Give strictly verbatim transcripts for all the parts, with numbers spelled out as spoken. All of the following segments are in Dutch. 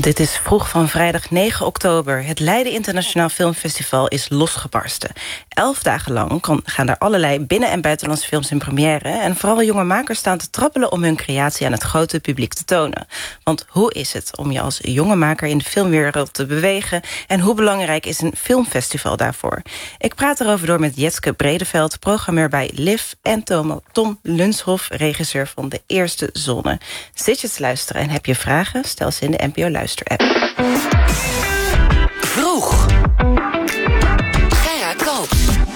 Dit is vroeg van vrijdag negen oktober. Het Leiden Internationaal Filmfestival is losgebarsten. Elf dagen lang kan, gaan daar allerlei binnen- en buitenlandse films in première. En vooral jonge makers staan te trappelen om hun creatie aan het grote publiek te tonen. Want hoe is het om je als jonge maker in de filmwereld te bewegen? En hoe belangrijk is een filmfestival daarvoor? Ik praat erover door met Jetske Bredeveld, programmeur bij L I F... en Tom, Tom Lunshoff, regisseur van De Eerste Zonne. Zit je te luisteren en heb je vragen? Stel ze in de N P O Luister-app. Vroeg. Gerard Koops.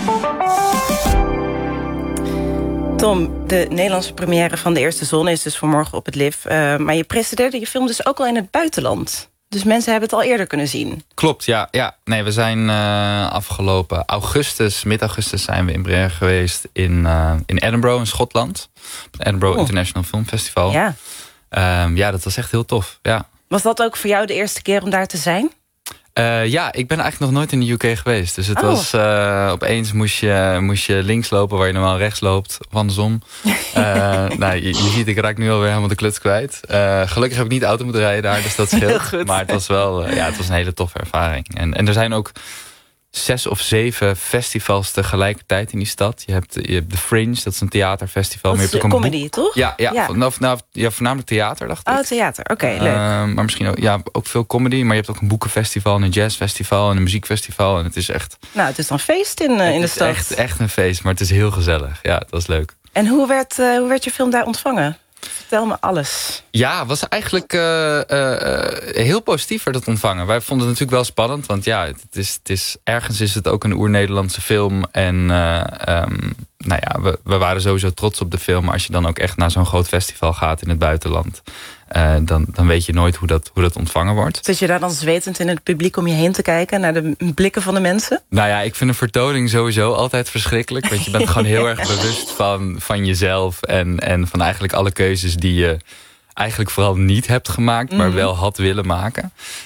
Tom, de Nederlandse première van De Eerste Zonne is dus vanmorgen op het L I F. Uh, maar je presenteerde je film dus ook al in het buitenland. Dus mensen hebben het al eerder kunnen zien. Klopt, ja. ja. Nee, we zijn uh, afgelopen augustus, mid-augustus zijn we in première geweest in, uh, in Edinburgh in Schotland. Het Edinburgh oh. International Film Festival. Ja. Um, ja, dat was echt heel tof, ja. Was dat ook voor jou de eerste keer om daar te zijn? Uh, ja, ik ben eigenlijk nog nooit in de U K geweest. Dus het oh. was uh, opeens moest je, moest je links lopen waar je normaal rechts loopt, of andersom. uh, nou, je, je ziet, ik raak nu alweer helemaal de kluts kwijt. Uh, gelukkig heb ik niet auto moeten rijden daar, dus dat scheelt. Maar het was wel, uh, ja, het was een hele toffe ervaring. En, en er zijn ook zes of zeven festivals tegelijkertijd in die stad. Je hebt, je hebt de Fringe, dat is een theaterfestival. Dat maar is je hebt ook een comedy, toch? Ja, ja, ja. Nou, nou, ja, voornamelijk theater, dacht ik. Oh, theater, oké, okay, leuk. Uh, maar misschien ook, ja, ook veel comedy. Maar je hebt ook een boekenfestival, en een jazzfestival en een muziekfestival. En het is echt... Nou, het is dan feest in, uh, in de stad. Het is echt, echt een feest, maar het is heel gezellig. Ja, het was leuk. En hoe werd, uh, hoe werd je film daar ontvangen? Vertel me alles. Ja, het was eigenlijk uh, uh, heel positief werd het ontvangen. Wij vonden het natuurlijk wel spannend. Want ja, het is, het is, ergens is het ook een oer-Nederlandse film. En uh, um, nou ja, we, we waren sowieso trots op de film. Maar als je dan ook echt naar zo'n groot festival gaat in het buitenland... Uh, dan, dan weet je nooit hoe dat, hoe dat ontvangen wordt. Zit je daar dan zwetend in het publiek om je heen te kijken... naar de blikken van de mensen? Nou ja, ik vind een vertoning sowieso altijd verschrikkelijk. Want je bent gewoon heel erg bewust van, van jezelf... En, en van eigenlijk alle keuzes die je eigenlijk vooral niet hebt gemaakt... maar mm-hmm. wel had willen maken.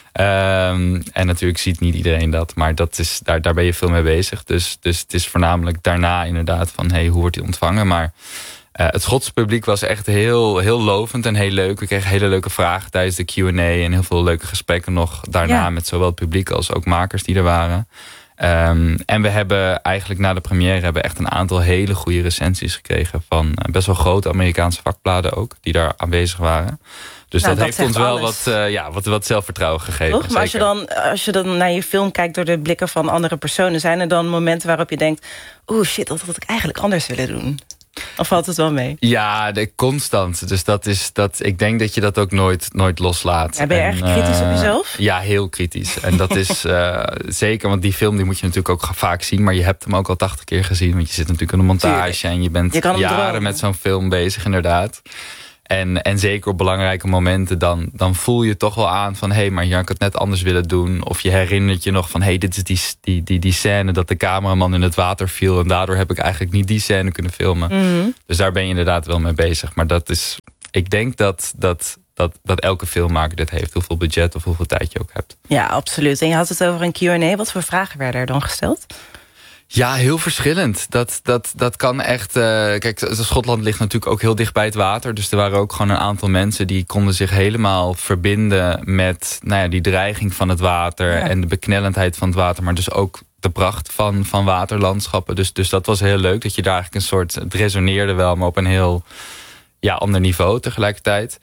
Um, en natuurlijk ziet niet iedereen dat. Maar dat is, daar, daar ben je veel mee bezig. Dus, dus het is voornamelijk daarna inderdaad van... hey, hoe wordt die ontvangen? Maar... Uh, het Schotse publiek was echt heel, heel lovend en heel leuk. We kregen hele leuke vragen tijdens de Q en A... en heel veel leuke gesprekken nog daarna... Ja. Met zowel het publiek als ook makers die er waren. Um, en we hebben eigenlijk na de première... hebben echt een aantal hele goede recensies gekregen... van uh, best wel grote Amerikaanse vakbladen ook... die daar aanwezig waren. Dus nou, dat, dat heeft ons wel wat, uh, ja, wat, wat zelfvertrouwen gegeven. Toch? Maar als je, dan, als je dan naar je film kijkt door de blikken van andere personen... zijn er dan momenten waarop je denkt... oeh, shit, dat had ik eigenlijk anders willen doen... Of valt het wel mee? Ja, de, constant. Dus dat is, dat, ik denk dat je dat ook nooit, nooit loslaat. Ja, ben je en, erg kritisch uh, op jezelf? Ja, heel kritisch. En dat is uh, zeker, want die film die moet je natuurlijk ook vaak zien. Maar je hebt hem ook al tachtig keer gezien. Want je zit natuurlijk in de montage. Tuurlijk. En je bent je jaren dromen. met zo'n film bezig inderdaad. En, en zeker op belangrijke momenten, dan, dan voel je toch wel aan van... hé, hey, maar hier had ik het net anders willen doen. Of je herinnert je nog van... hé, hey, dit is die, die, die, die scène dat de cameraman in het water viel... en daardoor heb ik eigenlijk niet die scène kunnen filmen. Mm-hmm. Dus daar ben je inderdaad wel mee bezig. Maar dat is... Ik denk dat, dat, dat, dat elke filmmaker dit heeft. Hoeveel budget of hoeveel tijd je ook hebt. Ja, absoluut. En je had het over een Q en A. Wat voor vragen werden er dan gesteld? Ja, heel verschillend. Dat, dat, dat kan echt... Uh, kijk, Schotland ligt natuurlijk ook heel dicht bij het water. Dus er waren ook gewoon een aantal mensen... die konden zich helemaal verbinden met nou ja, die dreiging van het water... Ja. En de beknellendheid van het water. Maar dus ook de pracht van, van waterlandschappen. Dus, dus dat was heel leuk. Dat je daar eigenlijk een soort... Het resoneerde wel, maar op een heel ja, ander niveau tegelijkertijd.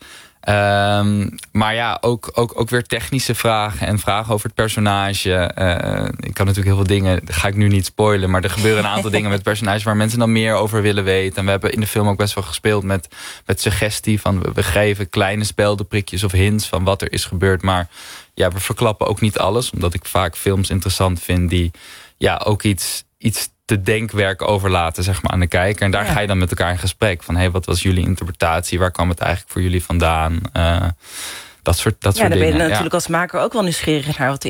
Um, maar ja, ook, ook, ook weer technische vragen en vragen over het personage. Uh, ik kan natuurlijk heel veel dingen, dat ga ik nu niet spoilen... maar er gebeuren een aantal dingen met het personage... waar mensen dan meer over willen weten. En we hebben in de film ook best wel gespeeld met, met suggestie... van we geven kleine speldenprikjes of hints van wat er is gebeurd... maar ja, we verklappen ook niet alles... omdat ik vaak films interessant vind die ja, ook iets... iets te denkwerk overlaten zeg maar, aan de kijker. En daar ja. ga je dan met elkaar in gesprek. Van, hey, wat was jullie interpretatie? Waar kwam het eigenlijk voor jullie vandaan? Uh, dat soort, dat ja, soort dingen. Dan ben je ja. natuurlijk als maker ook wel nieuwsgierig naar wat de